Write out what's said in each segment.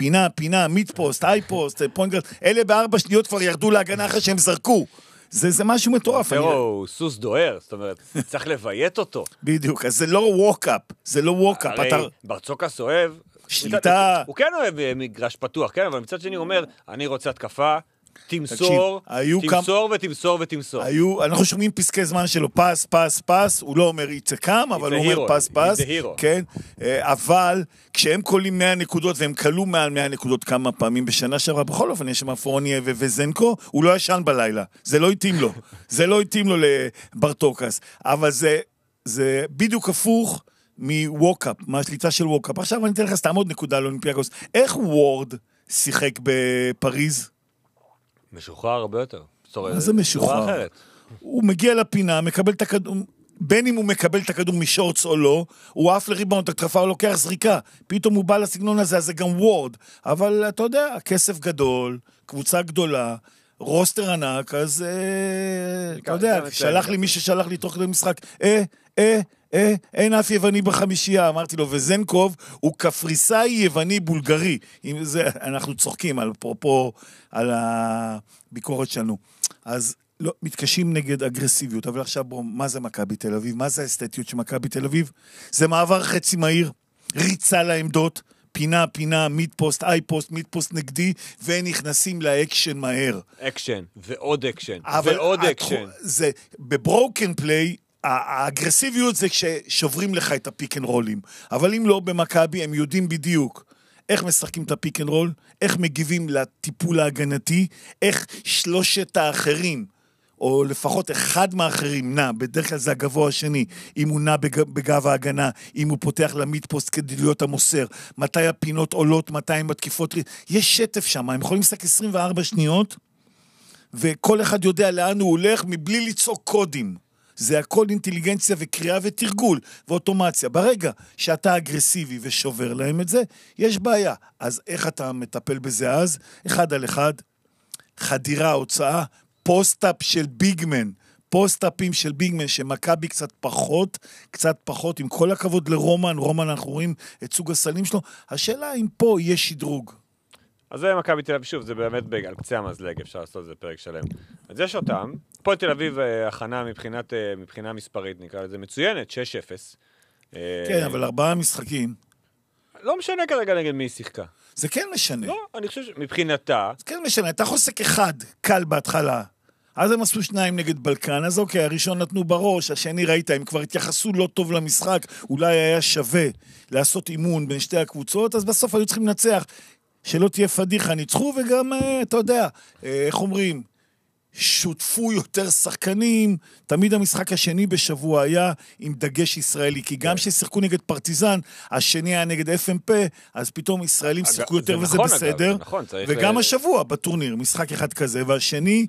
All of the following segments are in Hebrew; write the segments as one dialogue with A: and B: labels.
A: פינה, מידפוסט, הייפוסט, פוינגרד, אלה ב4 שניות כבר ירדו להגנה אחרי שהם זרקו. זה משהו מטורף.
B: הוא סוס דוהר, זאת אומרת, צריך לביית אותו.
A: בדיוק, אז זה לא ווק-אפ, זה לא ווק-אפ.
B: הרי ברצוקס אוהב,
A: שליטה...
B: הוא כן אוהב מגרש פתוח, כן, אבל מצד שני הוא אומר, אני רוצה התקפה, תמסור, ותמסור.
A: אנחנו שומעים פסקי זמן שלו, פס, הוא לא אומר יצקם, אבל הוא אומר פס, כן, אבל כשהם קולים 100 נקודות, והם קלו מעל 100 נקודות כמה פעמים בשנה שעברה, בכל אופן יש שם פרוניה וזנקו, הוא לא ישן בלילה, זה לא התאים לו לברטוקס, אבל זה בדיוק הפוך מווקאפ, מהשליטה של ווקאפ. עכשיו אני אתן לך סתם עוד נקודה לאולימפיאקוס, איך וורד שיחק בפריז?
B: משוחרר הרבה יותר.
A: מה זה משוחרר? הוא מגיע לפינה, מקבל את הכדור, בין אם הוא מקבל את הכדור משורץ או לא, הוא עף לריבאונד, התקפה, הוא לוקח זריקה, פתאום הוא בא לסגנון הזה, אז זה גם וורד, אבל אתה יודע, כסף גדול, קבוצה גדולה, רוסטר ענק, אז אתה יודע, שלח לי מי ששלח לי תוך כדי משחק, אין אף יווני בחמישייה, אמרתי לו, וזנקוב הוא קפריסאי יווני בולגרי, אנחנו צוחקים על פרופו, על הביקורת שלנו, אז לא, מתקשים נגד אגרסיביות, אבל עכשיו בוא, מה זה מכבי תל אביב? מה זה האסתטיות של מכבי תל אביב? זה מעבר חצי מהיר, ריצה לעמדות, פינה, מידפוסט, הייפוסט, מידפוסט נגדי, ונכנסים לאקשן מהר.
B: אקשן, ועוד אקשן, ועוד אקשן.
A: זה, בברוקן פליי, האגרסיביות זה כששוברים לך את הפיק אנד רולים, אבל אם לא במכבי, הם יודעים בדיוק איך משחקים את הפיק אנד רול, איך מגיבים לטיפול ההגנתי, איך שלושת האחרים, או לפחות אחד מהאחרים נע, בדרך כלל זה הגבוה השני, אם הוא נע בגב ההגנה, אם הוא פותח למידפוסט כדי להיות המוסר, מתי הפינות עולות, מתי הם בתקיפות, יש שטף שם, הם יכולים לשחק 24 שניות, וכל אחד יודע לאן הוא הולך, מבלי ליצור קודים. זה הכל אינטליגנציה וקריאה ותרגול ואוטומציה. ברגע שאתה אגרסיבי ושובר להם את זה, יש בעיה. אז איך אתה מטפל בזה אז? 1 על 1, חדירה, הוצאה, פוסט-אפ של ביגמן, פוסט-אפים של ביגמן, שמכבי קצת פחות, עם כל הכבוד לרומן, אנחנו רואים את סוג הסלים שלו, השאלה אם פה יש שדרוג.
B: אז זה מכבי תל אביב, שוב, זה באמת על קצה המזלג, אפשר לעשות את זה פרק שלם. אז יש אותם, פה תל אביב הכנה מבחינה מספרית, נקרא לזה מצוינת, 6-0.
A: כן, אבל 4 משחקים.
B: לא משנה כרגע נגד מי שיחקה.
A: זה כן משנה.
B: לא, אני חושב שמבחינתה...
A: זה כן משנה, אתה חוסק 1, קל בהתחלה. אז הם עשו 2 נגד בלקן, אז אוקיי, הראשון נתנו בראש, השני ראית, הם כבר התייחסו לא טוב למשחק, אולי היה שווה לעשות אימון בין שתי הקבוצות, אז בסוף היו צריכים לנצח. שלא תהיה פדיחה, ניצחו, וגם, אתה יודע, איך אומרים, שותפו יותר שחקנים, תמיד המשחק השני בשבוע היה עם דגש ישראלי, כי גם ששיחקו נגד פרטיזן, השני היה נגד FMP, אז פתאום ישראלים שיחקו יותר וזה בסדר, וגם השבוע בטורניר, משחק אחד כזה, והשני,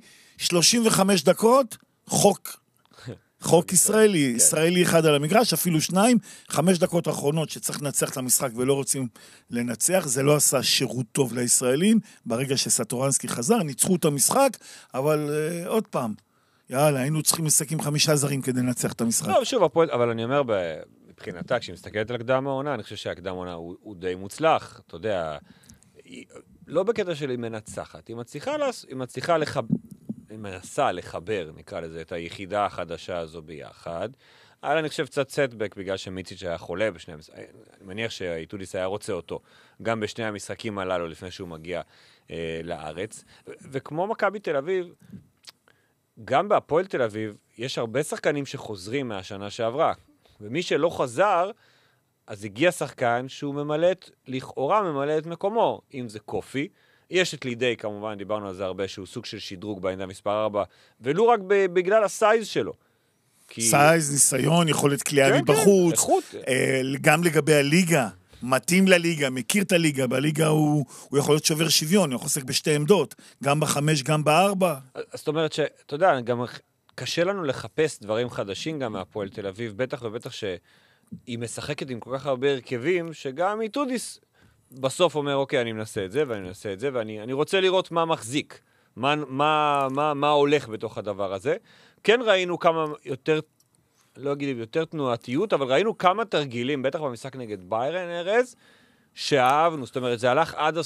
A: 35 דקות, חוק ישראלי אחד על המגרש, אפילו 2, 5 דקות האחרונות שצריך לנצח את המשחק ולא רוצים לנצח, זה לא עשה שירות טוב לישראלים, ברגע שסטורנסקי חזר, ניצחו את המשחק, אבל עוד פעם, יאללה, היינו צריכים לשחק עם 5 זרים כדי לנצח את המשחק.
B: לא, שוב, אבל אני אומר, מבחינתה, כשהיא מסתכלת על קדם העונה, אני חושב שהקדם העונה הוא די מוצלח, אתה יודע, לא בקטע של היא מנצחת, היא מצליחה היא מנסה לחבר, נקרא לזה, את היחידה החדשה הזו ביחד. אבל אני חושב קצת סטבק, בגלל שמיציץ' היה חולה בשני המשחקים. אני מניח שהאיטודיס היה רוצה אותו, גם בשני המשחקים הללו, לפני שהוא מגיע לארץ. וכמו מכבי תל אביב, גם בהפועל תל אביב, יש הרבה שחקנים שחוזרים מהשנה שעברה. ומי שלא חזר, אז הגיע שחקן שהוא לכאורה ממלא את מקומו, אם זה קופי, יש את לידי, כמובן, דיברנו על זה הרבה, שהוא סוג של שדרוג בעמדה מספר 4, ולא רק בגלל הסייז שלו.
A: סייז, ניסיון, יכולת קליעה מבחוץ, גם לגבי הליגה, מתאים לליגה, מכיר את הליגה, בליגה הוא יכול להיות שובר שוויון, הוא יכול לשחק בשתי עמדות, גם ב5, גם ב4.
B: אז זאת אומרת שאתה יודע, גם קשה לנו לחפש דברים חדשים גם מהפועל תל אביב, בטח ובטח שהיא משחקת עם כל כך הרבה הרכבים, שגם איטודיס בסוף אומר, אוקיי, אני מנסה את זה, ואני מנסה את זה, ואני רוצה לראות מה מחזיק, מה הולך בתוך הדבר הזה. כן ראינו כמה יותר, לא אגיד יותר תנועתיות, אבל ראינו כמה תרגילים, בטח במשחק נגד ביירן ארז, שאהבנו, זאת אומרת, זה הלך עד